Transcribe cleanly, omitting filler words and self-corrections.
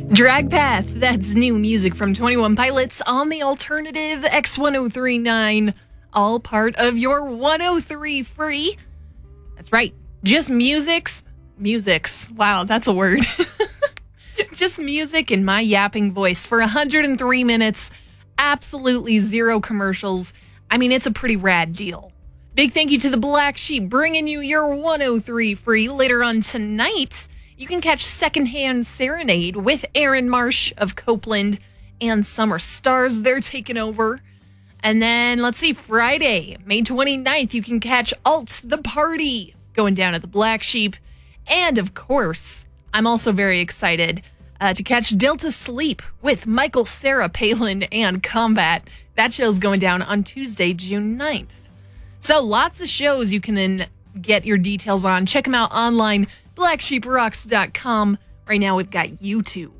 Drag Path, that's new music from 21 Pilots on the alternative X1039, all part of your 103 free. That's right, just musics. Wow, that's a word. Just music in my yapping voice for 103 minutes, absolutely zero commercials. I mean, it's a pretty rad deal. Big thank you to the Black Sheep bringing you your 103 free. Later on tonight, you can catch Secondhand Serenade with Aaron Marsh of Copeland and Summer Stars. They're taking over. And then, let's see, Friday, May 29th, you can catch Alt the Party going down at the Black Sheep. And, of course, I'm also very excited to catch Delta Sleep with Michael, Sarah Palin, and Combat. That show's going down on Tuesday, June 9th. So, lots of shows you can get your details on. Check them out online. BlackSheepRocks.com. Right now, we've got U2.